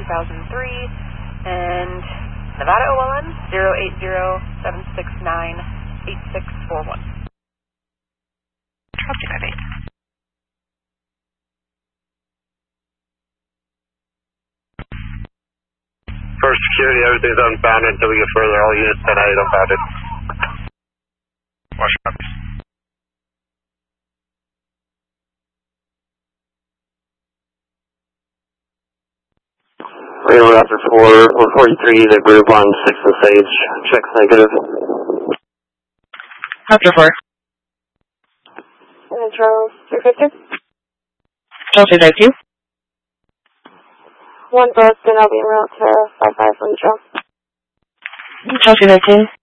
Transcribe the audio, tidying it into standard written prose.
2003, and Nevada OLN 080-769-8641. Copy that, 8. For security, everything's unbounded until we get further. All units 10-8 unbounded. Watch copies. Rail after 443, the group on 6th and Sage. Checks negative. After 4. And then Charles 350. Charles 352. 1 Boston, I'll be en route to 55 from the Charles. Charles 352.